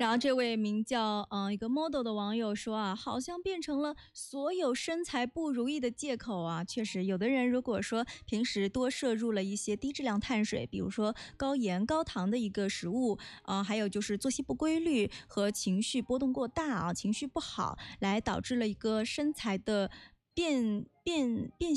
然后这位名叫一个 model 的网友说啊，好像变成了所有身材不如意的借口啊。确实，有的人如果说平时多摄入了一些低质量碳水，比如说高盐高糖的一个食物，还有就是作息不规律和情绪波动过大啊，情绪不好，来导致了一个身材的变